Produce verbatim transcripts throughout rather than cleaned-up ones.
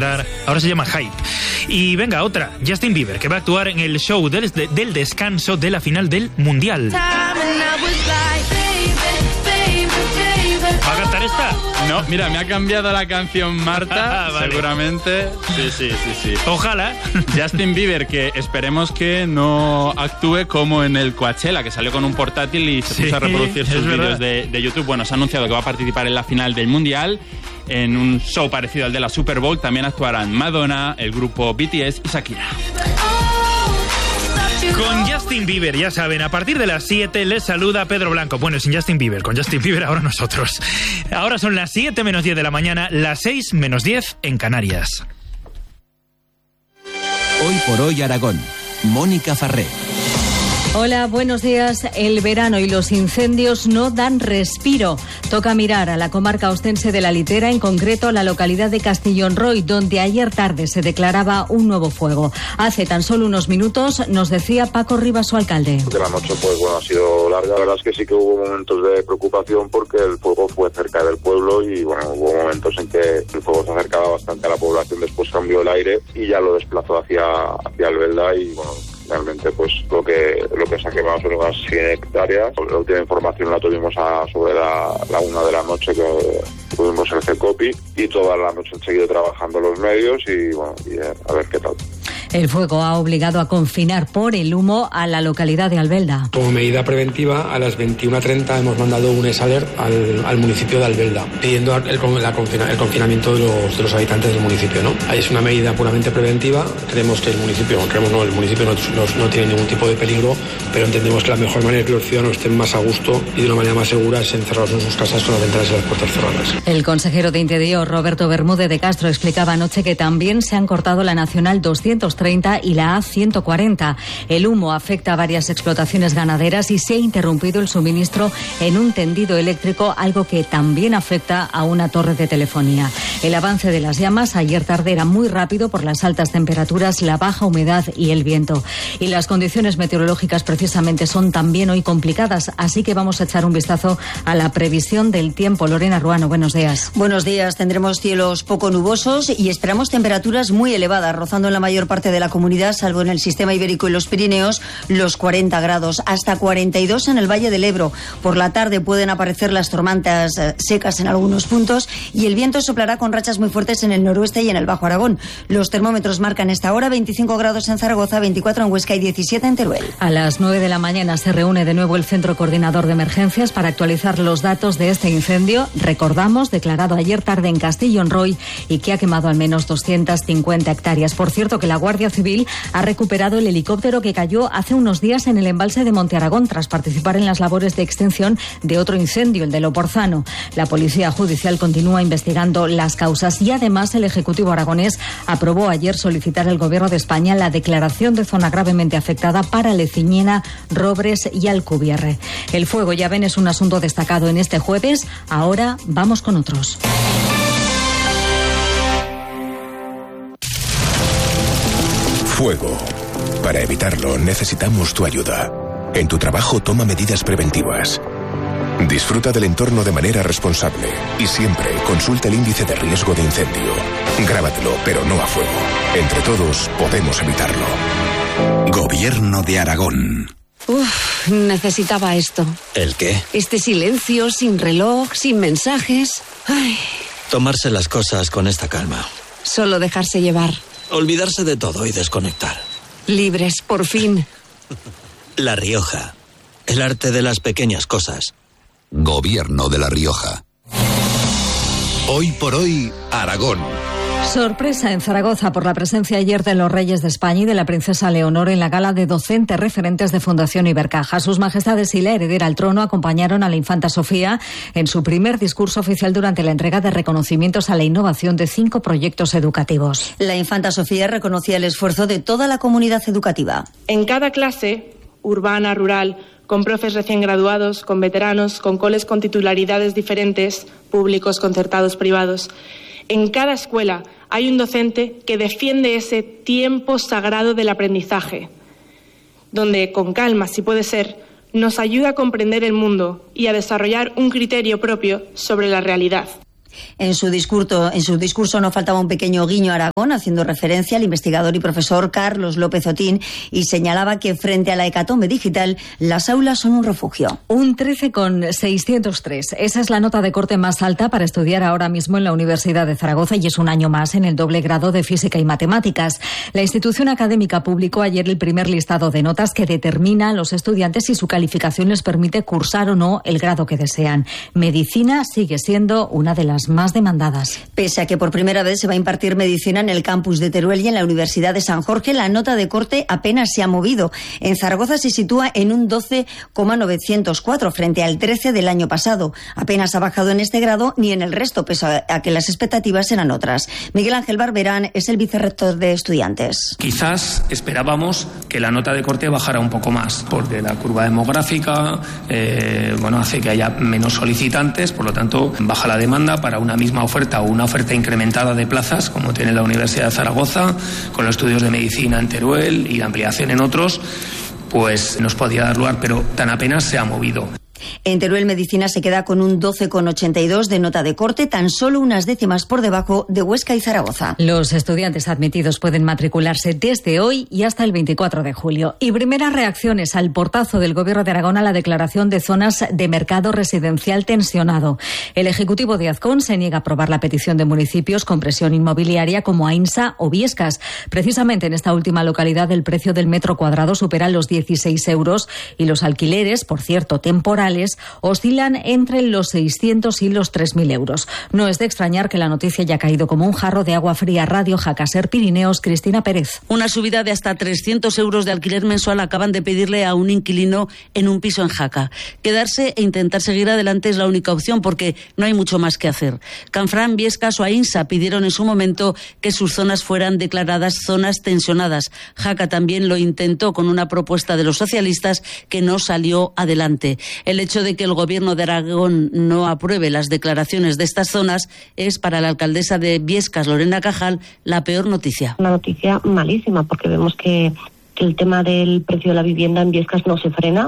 entrar, ahora se llama Hype. Y venga, otra, Justin Bieber, que va a actuar en el show del, del descanso de la final del Mundial. ¿Va a cantar esta? No, mira, me ha cambiado la canción Marta, vale. Seguramente. Sí, sí, sí, sí. Ojalá. Justin Bieber, que esperemos que no actúe como en el Coachella, que salió con un portátil y se sí, puso a reproducir sus vídeos de, de YouTube. Bueno, se ha anunciado que va a participar en la final del Mundial, en un show parecido al de la Super Bowl. También actuarán Madonna, el grupo B T S y Shakira. Con Justin Bieber, ya saben, a partir de las siete les saluda Pedro Blanco. Bueno, sin Justin Bieber, con Justin Bieber ahora nosotros. Ahora son las siete menos diez de la mañana, las seis menos diez en Canarias. Hoy por hoy Aragón. Mónica Farré. Hola, buenos días. El verano y los incendios no dan respiro. Toca mirar a la comarca ostense de la Litera, en concreto a la localidad de Castellón Roy, donde ayer tarde se declaraba un nuevo fuego. Hace tan solo unos minutos nos decía Paco Rivas, su alcalde. De la noche, pues bueno, ha sido larga. La verdad es que sí que hubo momentos de preocupación porque el fuego fue cerca del pueblo y bueno, hubo momentos en que el fuego se acercaba bastante a la población. Después cambió el aire y ya lo desplazó hacia, hacia Albelda y bueno, realmente pues lo que lo que se ha quemado son unas cien hectáreas. La última información la tuvimos a, sobre la, la una de la noche que tuvimos el CECOPI y toda la noche han seguido trabajando los medios y bueno, y a ver qué tal. El fuego ha obligado a confinar por el humo a la localidad de Albelda. Como medida preventiva, a las veintiuna treinta hemos mandado un S-Alert al, al municipio de Albelda, pidiendo el, la confina, el confinamiento de los, de los habitantes del municipio, ¿no? Es una medida puramente preventiva. Creemos que el municipio, creemos no, el municipio no, no, no tiene ningún tipo de peligro, pero entendemos que la mejor manera de que los ciudadanos estén más a gusto y de una manera más segura es encerrados en sus casas con las ventanas y las puertas cerradas. El consejero de Interior, Roberto Bermúdez de Castro, explicaba anoche que también se han cortado la Nacional doscientos treinta y la A ciento cuarenta. El humo afecta a varias explotaciones ganaderas y se ha interrumpido el suministro en un tendido eléctrico, algo que también afecta a una torre de telefonía. El avance de las llamas ayer tarde era muy rápido por las altas temperaturas, la baja humedad y el viento. Y las condiciones meteorológicas precisamente son también hoy complicadas, así que vamos a echar un vistazo a la previsión del tiempo. Lorena Ruano, buenos días. Buenos días. Tendremos cielos poco nubosos y esperamos temperaturas muy elevadas, rozando en la mayor parte de la comunidad, salvo en el sistema ibérico y los Pirineos, los cuarenta grados, hasta cuarenta y dos en el Valle del Ebro. Por la tarde pueden aparecer las tormentas secas en algunos puntos y el viento soplará con rachas muy fuertes en el noroeste y en el Bajo Aragón. Los termómetros marcan esta hora veinticinco grados en Zaragoza, veinticuatro en Huesca y diecisiete en Teruel. A las nueve de la mañana se reúne de nuevo el Centro Coordinador de Emergencias para actualizar los datos de este incendio, recordamos, declarado ayer tarde en Castellón Roy y que ha quemado al menos doscientas cincuenta hectáreas. Por cierto, que la Guardia Civil ha recuperado el helicóptero que cayó hace unos días en el embalse de Monte Aragón tras participar en las labores de extinción de otro incendio, el de Loporzano. La Policía Judicial continúa investigando las causas y además el Ejecutivo aragonés aprobó ayer solicitar al Gobierno de España la declaración de zona gravemente afectada para Leciñena, Robres y Alcubierre. El fuego, ya ven, es un asunto destacado en este jueves. Ahora vamos con otros. Fuego. Para evitarlo necesitamos tu ayuda. En tu trabajo toma medidas preventivas. Disfruta del entorno de manera responsable y siempre consulta el índice de riesgo de incendio. Grábatelo, pero no a fuego. Entre todos podemos evitarlo. Gobierno de Aragón. Uf, necesitaba esto. ¿El qué? Este silencio, sin reloj, sin mensajes. Ay. Tomarse las cosas con esta calma. Solo dejarse llevar. Olvidarse de todo y desconectar. Libres, por fin. La Rioja. El arte de las pequeñas cosas. Gobierno de La Rioja. Hoy por hoy, Aragón. Sorpresa en Zaragoza por la presencia ayer de los Reyes de España y de la princesa Leonor en la gala de docentes referentes de Fundación Ibercaja. Sus majestades y la heredera al trono acompañaron a la infanta Sofía en su primer discurso oficial durante la entrega de reconocimientos a la innovación de cinco proyectos educativos. La infanta Sofía reconocía el esfuerzo de toda la comunidad educativa. En cada clase, urbana, rural, con profes recién graduados, con veteranos, con coles con titularidades diferentes, públicos, concertados, privados. En cada escuela hay un docente que defiende ese tiempo sagrado del aprendizaje, donde, con calma, si puede ser, nos ayuda a comprender el mundo y a desarrollar un criterio propio sobre la realidad. En su discurso, en su discurso no faltaba un pequeño guiño a Aragón, haciendo referencia al investigador y profesor Carlos López Otín, y señalaba que frente a la hecatombe digital, las aulas son un refugio. Un trece coma seiscientos tres. Esa es la nota de corte más alta para estudiar ahora mismo en la Universidad de Zaragoza y es un año más en el doble grado de Física y Matemáticas. La institución académica publicó ayer el primer listado de notas que determina a los estudiantes si su calificación les permite cursar o no el grado que desean. Medicina sigue siendo una de las más demandadas. Pese a que por primera vez se va a impartir medicina en el campus de Teruel y en la Universidad de San Jorge, la nota de corte apenas se ha movido. En Zaragoza se sitúa en un doce coma novecientos cuatro frente al trece del año pasado. Apenas ha bajado en este grado ni en el resto, pese a que las expectativas eran otras. Miguel Ángel Barberán es el vicerrector de estudiantes. Quizás esperábamos que la nota de corte bajara un poco más, porque la curva demográfica eh, bueno, hace que haya menos solicitantes, por lo tanto baja la demanda para una misma oferta o una oferta incrementada de plazas, como tiene la Universidad de Zaragoza, con los estudios de medicina en Teruel y la ampliación en otros, pues nos podía dar lugar, pero tan apenas se ha movido. En Teruel Medicina se queda con un doce coma ochenta y dos de nota de corte, tan solo unas décimas por debajo de Huesca y Zaragoza. Los estudiantes admitidos pueden matricularse desde hoy y hasta el veinticuatro de julio. Y primeras reacciones al portazo del Gobierno de Aragón a la declaración de zonas de mercado residencial tensionado. El Ejecutivo de Azcón se niega a aprobar la petición de municipios con presión inmobiliaria como Ainsa o Biescas. Precisamente en esta última localidad el precio del metro cuadrado supera los dieciséis euros y los alquileres, por cierto temporales, oscilan entre los seiscientos y los tres mil euros. No es de extrañar que la noticia haya caído como un jarro de agua fría. Radio Jaca Ser Pirineos, Cristina Pérez. Una subida de hasta trescientos euros de alquiler mensual acaban de pedirle a un inquilino en un piso en Jaca. Quedarse e intentar seguir adelante es la única opción porque no hay mucho más que hacer. Canfrán, Biescas o Ainsa pidieron en su momento que sus zonas fueran declaradas zonas tensionadas. Jaca también lo intentó con una propuesta de los socialistas que no salió adelante. El hecho de que el Gobierno de Aragón no apruebe las declaraciones de estas zonas es para la alcaldesa de Biescas, Lorena Cajal, la peor noticia. Una noticia malísima porque vemos que, que el tema del precio de la vivienda en Biescas no se frena.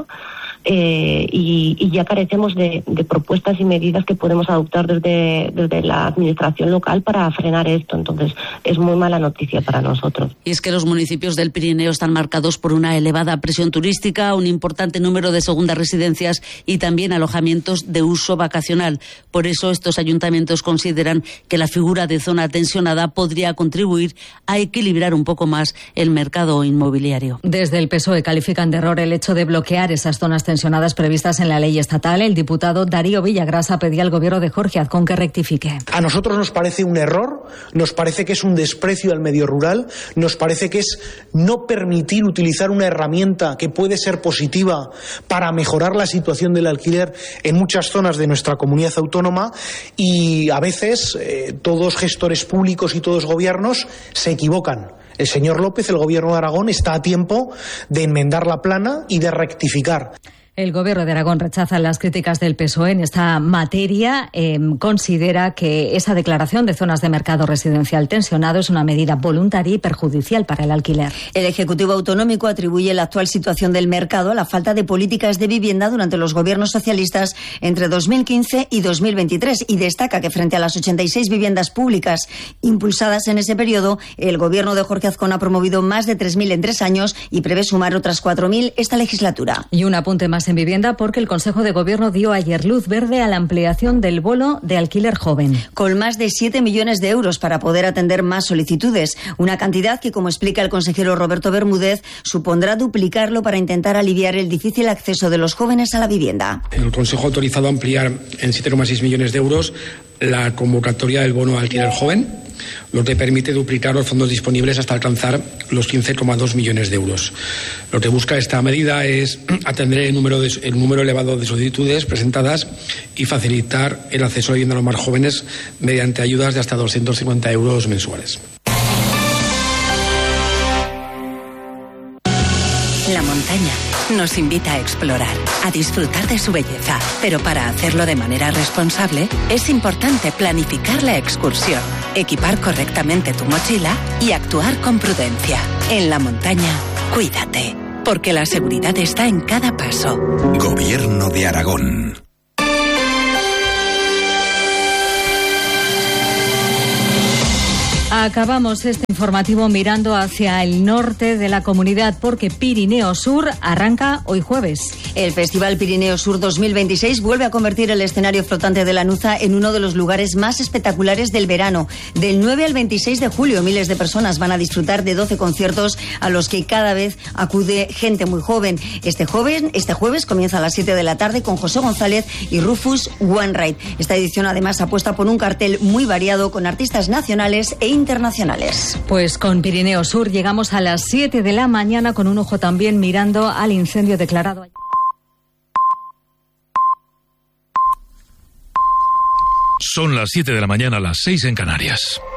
Eh, y, y ya carecemos de, de propuestas y medidas que podemos adoptar desde, desde la administración local para frenar esto. Entonces, es muy mala noticia para nosotros. Y es que los municipios del Pirineo están marcados por una elevada presión turística, un importante número de segundas residencias y también alojamientos de uso vacacional. Por eso, estos ayuntamientos consideran que la figura de zona tensionada podría contribuir a equilibrar un poco más el mercado inmobiliario. Desde el P S O E califican de error el hecho de bloquear esas zonas tensionadas tensionadas previstas en la ley estatal. El diputado Darío Villagrasa pedía al Gobierno de Jorge Azcón que rectifique. A nosotros nos parece un error, nos parece que es un desprecio al medio rural, nos parece que es no permitir utilizar una herramienta que puede ser positiva para mejorar la situación del alquiler en muchas zonas de nuestra comunidad autónoma y a veces eh, todos gestores públicos y todos gobiernos se equivocan. El señor López, el Gobierno de Aragón, está a tiempo de enmendar la plana y de rectificar. El Gobierno de Aragón rechaza las críticas del P S O E en esta materia. Eh, considera que esa declaración de zonas de mercado residencial tensionado es una medida voluntaria y perjudicial para el alquiler. El Ejecutivo Autonómico atribuye la actual situación del mercado a la falta de políticas de vivienda durante los gobiernos socialistas entre dos mil quince y dos mil veintitrés y destaca que frente a las ochenta y seis viviendas públicas impulsadas en ese periodo, el Gobierno de Jorge Azcón ha promovido más de tres mil en tres años y prevé sumar otras cuatro mil esta legislatura. Y un apunte más en vivienda porque el Consejo de Gobierno dio ayer luz verde a la ampliación del bono de alquiler joven. Con más de siete millones de euros para poder atender más solicitudes. Una cantidad que, como explica el consejero Roberto Bermúdez, supondrá duplicarlo para intentar aliviar el difícil acceso de los jóvenes a la vivienda. El Consejo ha autorizado ampliar en siete coma seis millones de euros la convocatoria del bono de alquiler joven, lo que permite duplicar los fondos disponibles hasta alcanzar los quince coma dos millones de euros. Lo que busca esta medida es atender el número, de, el número elevado de solicitudes presentadas y facilitar el acceso a vivienda a los más jóvenes mediante ayudas de hasta doscientos cincuenta euros mensuales. La montaña nos invita a explorar, a disfrutar de su belleza, pero para hacerlo de manera responsable es importante planificar la excursión, equipar correctamente tu mochila y actuar con prudencia. En la montaña, cuídate, porque la seguridad está en cada paso. Gobierno de Aragón. Acabamos este informativo mirando hacia el norte de la comunidad porque Pirineo Sur arranca hoy jueves. El Festival Pirineo Sur dos mil veintiséis vuelve a convertir el escenario flotante de Lanuza en uno de los lugares más espectaculares del verano. Del nueve al veintiséis de julio, miles de personas van a disfrutar de doce conciertos a los que cada vez acude gente muy joven. Este, joven, este jueves comienza a las siete de la tarde con José González y Rufus Wainwright. Esta edición además apuesta por un cartel muy variado con artistas nacionales e internacionales. Pues con Pirineo Sur llegamos a las siete de la mañana con un ojo también mirando al incendio declarado. Son las siete de la mañana, las seis en Canarias.